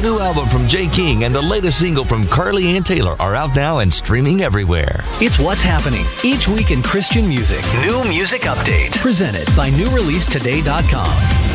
The new album from Jay King and the latest single from Carly Ann Taylor are out now and streaming everywhere. It's what's happening each week in Christian music. New Music Update. Presented by NewReleaseToday.com.